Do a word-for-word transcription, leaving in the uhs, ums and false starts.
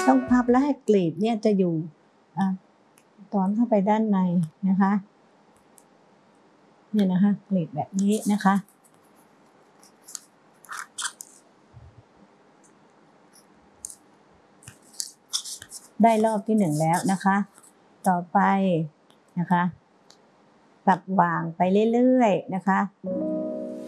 ต้องพับแล้วให้กลีบเนี่ยจะอยู่ตอนเข้าไปด้านในนะคะเนี่ยนะคะกลีบแบบนี้นะคะได้รอบที่หนึ่งแล้วนะคะต่อไปนะคะปรับวางไปเรื่อยๆนะคะ